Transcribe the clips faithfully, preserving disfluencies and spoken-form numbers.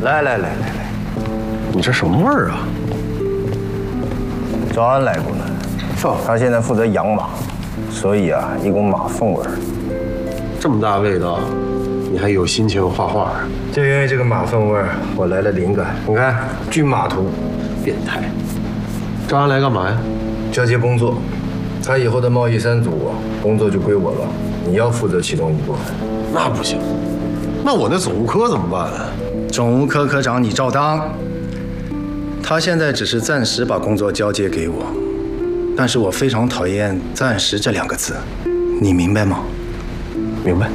来来来来来， 你这什么味儿啊？ 赵安来过了， 哦， 他现在负责养马，所以啊，一股马粪味儿。 这么大味道，你还有心情画画？ 就因为这个马粪味儿，我来了灵感。你看，骏马图， 变态！赵安来干嘛呀？ 交接工作，他以后的贸易三组工作就归我了，你要负责其中一部分。 那不行，那我那总务科怎么办啊？ 总务科科长你照当。他现在只是暂时把工作交接给我，但是我非常讨厌“暂时”这两个字，你明白吗？ 明白。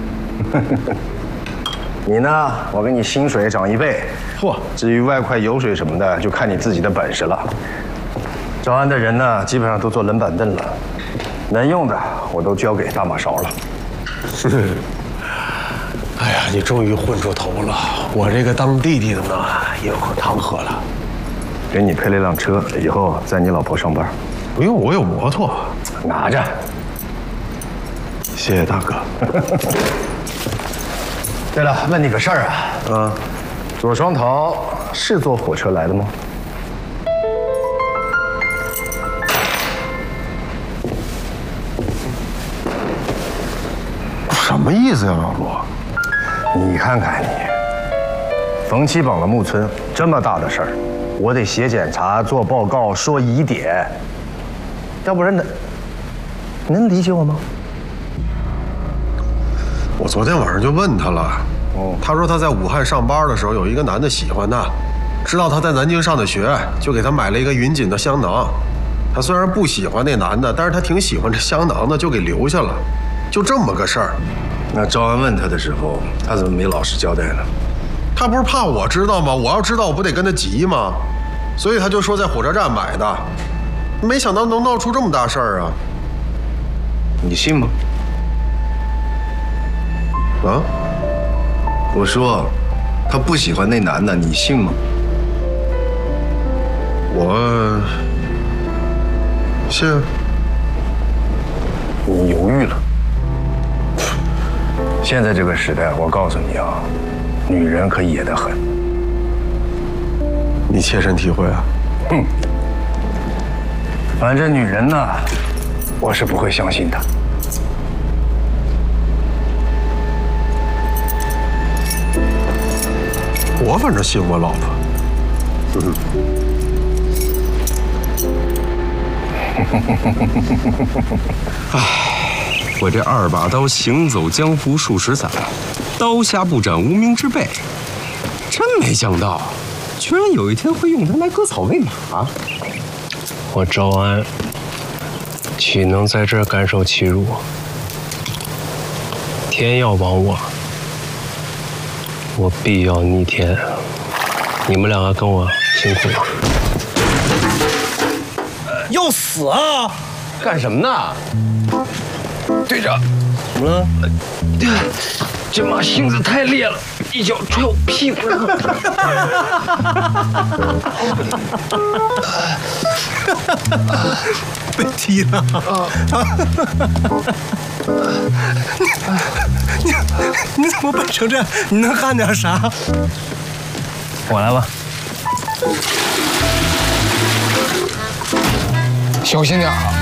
你呢？我给你薪水涨一倍。 嚯！ 至于外快油水什么的，就看你自己的本事了。招安的人呢，基本上都坐冷板凳了，能用的我都交给大马勺了。 哎呀，你终于混出头了！我这个当弟弟的呢，也有口汤喝了。 给你配了一辆车，以后载你老婆上班。 不用，我有摩托。 拿着。 谢谢大哥。 对了，问你个事儿啊。 嗯。 左双桃是坐火车来的吗？ 什么意思呀，老陆？ 你看看你，冯七绑了木村，这么大的事儿，我得写检查、做报告、说疑点，要不然能能理解我吗？ 我昨天晚上就问他了，哦，他说他在武汉上班的时候有一个男的喜欢他，知道他在南京上的学，就给他买了一个云锦的香囊。他虽然不喜欢那男的，但是他挺喜欢这香囊的，就给留下了，就这么个事儿。 那赵安问他的时候，他怎么没老实交代呢？ 他不是怕我知道吗？我要知道，我不得跟他急吗？所以他就说在火车站买的，没想到能闹出这么大事儿啊！ 你信吗？ 啊？ 我说，他不喜欢那男的，你信吗？ 我信。 你犹豫了。现在这个时代，我告诉你啊，女人可野得很。 你切身体会啊？ 哼，反正女人呢，我是不会相信的。 我反正信我老婆。 唉，我这二把刀行走江湖数十载，刀下不斩无名之辈，真没想到，居然有一天会用它来割草喂马。 我赵安岂能在这儿甘受欺辱？天要亡我，我必要逆天。你们两个跟我辛苦了。 要死啊！ 干什么呢？队长， 怎么了？ 这马性子太烈了，一脚踹我屁股上。 被踢了！你你你怎么笨成这样？你能干点啥？ 我来吧。 小心点啊！